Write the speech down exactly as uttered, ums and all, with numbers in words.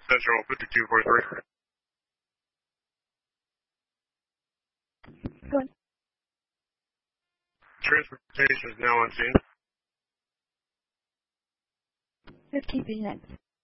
Central fifty-two forty-three. Good. Transportation is now on scene. fifty minutes.